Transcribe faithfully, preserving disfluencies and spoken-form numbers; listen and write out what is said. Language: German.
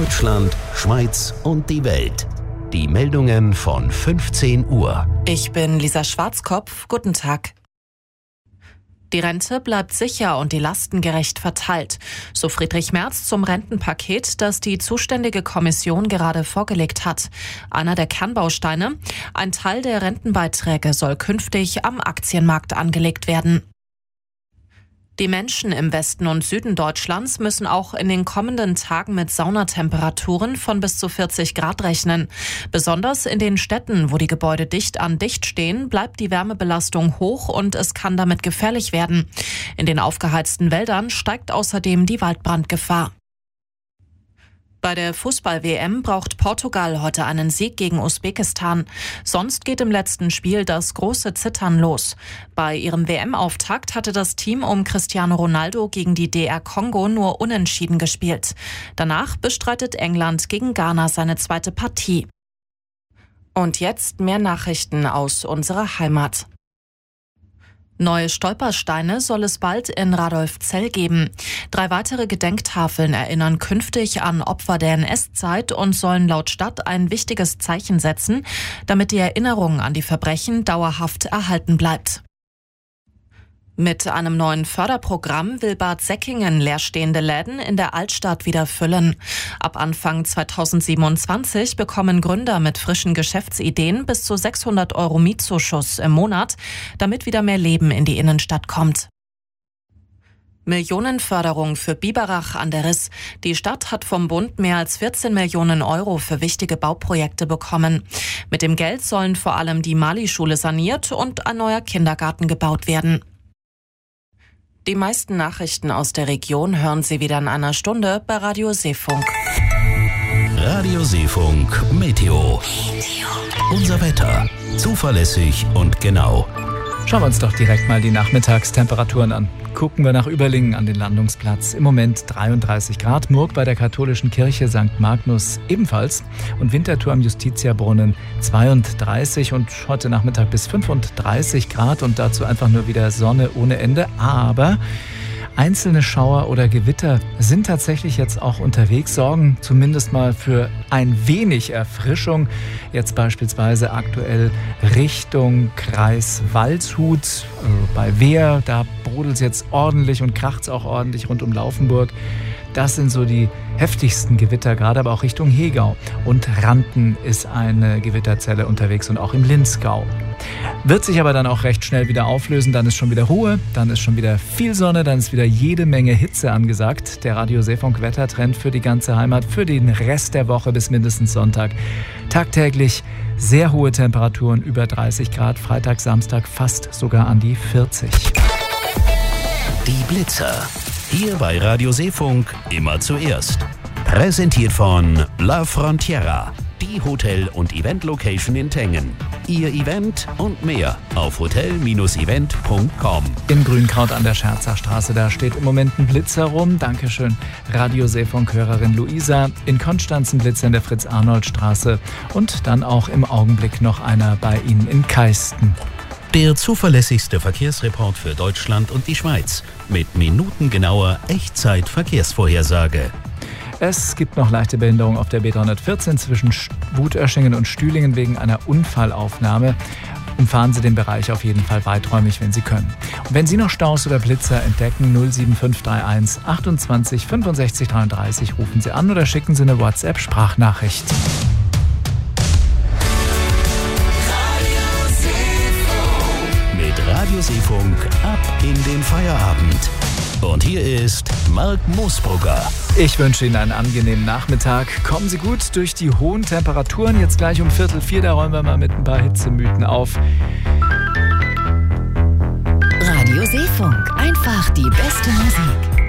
Deutschland, Schweiz und die Welt. Die Meldungen von fünfzehn Uhr. Ich bin Lisa Schwarzkopf. Guten Tag. Die Rente bleibt sicher und die Lasten gerecht verteilt. So Friedrich Merz zum Rentenpaket, das die zuständige Kommission gerade vorgelegt hat. Einer der Kernbausteine: ein Teil der Rentenbeiträge soll künftig am Aktienmarkt angelegt werden. Die Menschen im Westen und Süden Deutschlands müssen auch in den kommenden Tagen mit Saunatemperaturen von bis zu vierzig Grad rechnen. Besonders in den Städten, wo die Gebäude dicht an dicht stehen, bleibt die Wärmebelastung hoch und es kann damit gefährlich werden. In den aufgeheizten Wäldern steigt außerdem die Waldbrandgefahr. Bei der Fußball-W M braucht Portugal heute einen Sieg gegen Usbekistan. Sonst geht im letzten Spiel das große Zittern los. Bei ihrem W M-Auftakt hatte das Team um Cristiano Ronaldo gegen die D R Kongo nur unentschieden gespielt. Danach bestreitet England gegen Ghana seine zweite Partie. Und jetzt mehr Nachrichten aus unserer Heimat. Neue Stolpersteine soll es bald in Radolfzell geben. Drei weitere Gedenktafeln erinnern künftig an Opfer der N S-Zeit und sollen laut Stadt ein wichtiges Zeichen setzen, damit die Erinnerung an die Verbrechen dauerhaft erhalten bleibt. Mit einem neuen Förderprogramm will Bad Säckingen leerstehende Läden in der Altstadt wieder füllen. Ab Anfang zweitausendsiebenundzwanzig bekommen Gründer mit frischen Geschäftsideen bis zu sechshundert Euro Mietzuschuss im Monat, damit wieder mehr Leben in die Innenstadt kommt. Millionenförderung für Biberach an der Riss. Die Stadt hat vom Bund mehr als vierzehn Millionen Euro für wichtige Bauprojekte bekommen. Mit dem Geld sollen vor allem die Mali-Schule saniert und ein neuer Kindergarten gebaut werden. Die meisten Nachrichten aus der Region hören Sie wieder in einer Stunde bei Radio Seefunk. Radio Seefunk Meteo. Unser Wetter. Zuverlässig und genau. Schauen wir uns doch direkt mal die Nachmittagstemperaturen an. Gucken wir nach Überlingen an den Landungsplatz. Im Moment dreiunddreißig Grad. Murg bei der katholischen Kirche Sankt Magnus ebenfalls. Und Winterthur am Justitiabrunnen zweiunddreißig und heute Nachmittag bis fünfunddreißig Grad und dazu einfach nur wieder Sonne ohne Ende. Aber einzelne Schauer oder Gewitter sind tatsächlich jetzt auch unterwegs, sorgen zumindest mal für ein wenig Erfrischung. Jetzt beispielsweise aktuell Richtung Kreis Waldshut, also bei Wehr, da brodelt es jetzt ordentlich und kracht es auch ordentlich rund um Laufenburg. Das sind so die heftigsten Gewitter, gerade aber auch Richtung Hegau. Und Ranten ist eine Gewitterzelle unterwegs und auch im Linzgau. Wird sich aber dann auch recht schnell wieder auflösen, dann ist schon wieder Ruhe, dann ist schon wieder viel Sonne, dann ist wieder jede Menge Hitze angesagt. Der Radio Seefunk Wettertrend für die ganze Heimat, für den Rest der Woche bis mindestens Sonntag. Tagtäglich sehr hohe Temperaturen, über dreißig Grad, Freitag, Samstag fast sogar an die vierzig. Die Blitzer. Hier bei Radio Seefunk immer zuerst. Präsentiert von La Frontiera, die Hotel- und Event-Location in Tengen. Ihr Event und mehr auf hotel Bindestrich event Punkt com. In Grünkraut an der Scherzerstraße, da steht im Moment ein Blitzer rum. Dankeschön, Radio Seefunk-Hörerin Luisa. In Konstanz ein Blitzer in der Fritz-Arnold-Straße und dann auch im Augenblick noch einer bei Ihnen in Keisten. Der zuverlässigste Verkehrsreport für Deutschland und die Schweiz mit minutengenauer Echtzeit-Verkehrsvorhersage. Es gibt noch leichte Behinderung auf der B dreihundertvierzehn zwischen Wutöschingen und Stühlingen wegen einer Unfallaufnahme. Umfahren Sie den Bereich auf jeden Fall weiträumig, wenn Sie können. Und wenn Sie noch Staus oder Blitzer entdecken, null sieben fünf drei eins achtundzwanzig fünfundsechzig dreiunddreißig rufen Sie an oder schicken Sie eine WhatsApp-Sprachnachricht. Radio Seefunk ab in den Feierabend. Und hier ist Marc Moosbrugger. Ich wünsche Ihnen einen angenehmen Nachmittag. Kommen Sie gut durch die hohen Temperaturen. Jetzt gleich um Viertel vier, da räumen wir mal mit ein paar Hitzemythen auf. Radio Seefunk. Einfach die beste Musik.